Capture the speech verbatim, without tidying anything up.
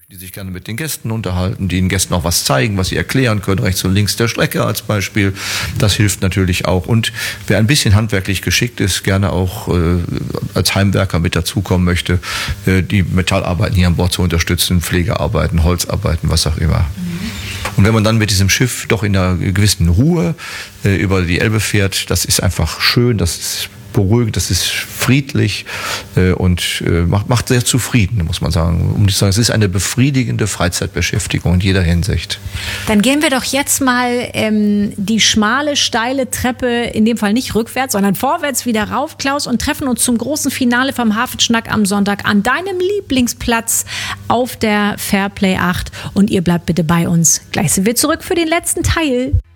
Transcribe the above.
die sich gerne mit den Gästen unterhalten, die den Gästen auch was zeigen, was sie erklären können, rechts und links der Strecke als Beispiel. Das hilft natürlich auch. Und wer ein bisschen handwerklich geschickt ist, gerne auch äh, als Heimwerker mit dazukommen möchte, äh, die Metallarbeiten hier an Bord zu unterstützen, Pflegearbeiten, Holzarbeiten, was auch immer. Und wenn man dann mit diesem Schiff doch in einer gewissen Ruhe äh, über die Elbe fährt, das ist einfach schön, das ist beruhigend, das ist friedlich äh, und äh, macht, macht sehr zufrieden, muss man sagen. Um nicht zu sagen, es ist eine befriedigende Freizeitbeschäftigung in jeder Hinsicht. Dann gehen wir doch jetzt mal ähm, die schmale, steile Treppe, in dem Fall nicht rückwärts, sondern vorwärts wieder rauf, Klaus, und treffen uns zum großen Finale vom Hafenschnack am Sonntag an deinem Lieblingsplatz auf der Fairplay acht. Und ihr bleibt bitte bei uns. Gleich sind wir zurück für den letzten Teil.